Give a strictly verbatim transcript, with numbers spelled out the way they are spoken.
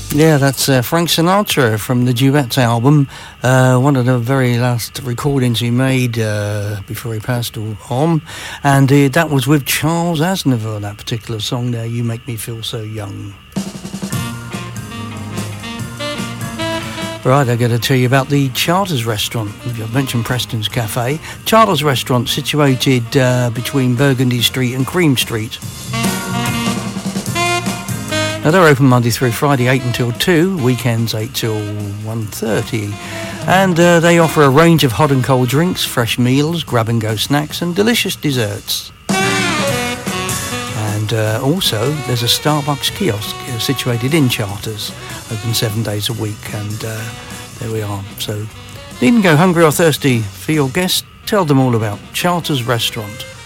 Yeah, that's uh, Frank Sinatra from the Duets album, uh, one of the very last recordings he made uh, before he passed on, and uh, that was with Charles Aznavour, that particular song there, You Make Me Feel So Young. Right, I'm going to tell you about the Charters Restaurant. I've mentioned Preston's Cafe. Charters Restaurant, situated uh, between Burgundy Street and Cream Street. Now, they're open Monday through Friday, eight until two, weekends eight till one thirty. And uh, they offer a range of hot and cold drinks, fresh meals, grab-and-go snacks and delicious desserts. And uh, also, there's a Starbucks kiosk uh, situated in Charters, open seven days a week, and uh, there we are. So, needn't go hungry or thirsty for your guests, tell them all about Charters Restaurant.